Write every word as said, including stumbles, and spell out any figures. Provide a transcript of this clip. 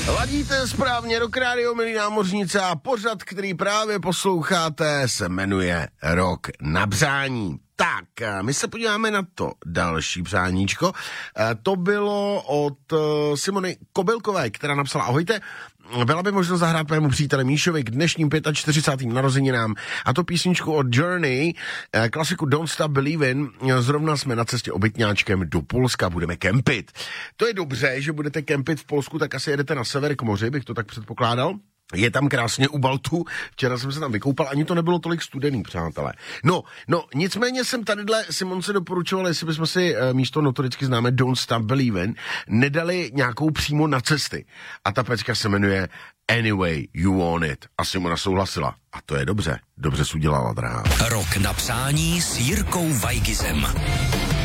Ladíte správně Rock Radio, milí námořníci, a pořad, který právě posloucháte, se jmenuje Rok na přání. Tak, my se podíváme na to další přáníčko. To bylo od Simony Kobylkové, která napsala: ahojte, byla by možnost zahrát mému příteli Míšovi k dnešním čtyřicátým pátým narozeninám, a to písničku od Journey, klasiku Don't Stop Believin'. Zrovna jsme na cestě obytňáčkem do Polska, budeme kempit. To je dobře, že budete kempit v Polsku, tak asi jedete na sever k moři, bych to tak předpokládal. Je tam krásně u Baltu, včera jsem se tam vykoupal, ani to nebylo tolik studený, přátelé. No, no, nicméně jsem tadyhle Simonce doporučoval, jestli bychom si e, místo notoricky známe Don't Stop Believin' nedali nějakou přímo na cesty. A ta pecka se jmenuje Anyway You Want It. A Simona souhlasila. A to je dobře. Dobře jsi udělala, drahá. Rok na přání s Jirkou Vajgizem.